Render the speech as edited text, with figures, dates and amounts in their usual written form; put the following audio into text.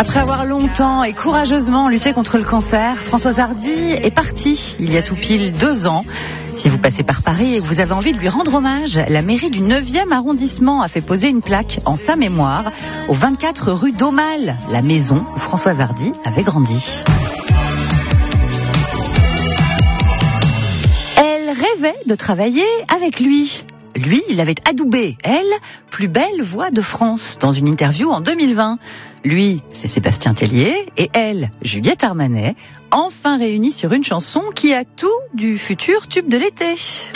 Après avoir longtemps et courageusement lutté contre le cancer, Françoise Hardy est partie il y a tout pile 2 ans. Si vous passez par Paris et que vous avez envie de lui rendre hommage, la mairie du 9e arrondissement a fait poser une plaque en sa mémoire au 24 rue d'Aumale, la maison où Françoise Hardy avait grandi. Elle rêvait de travailler avec lui. Lui, il avait adoubé, elle, plus belle voix de France, dans une interview en 2020. Lui, c'est Sébastien Tellier, et elle, Juliette Armanet, enfin réunis sur une chanson qui a tout du futur tube de l'été.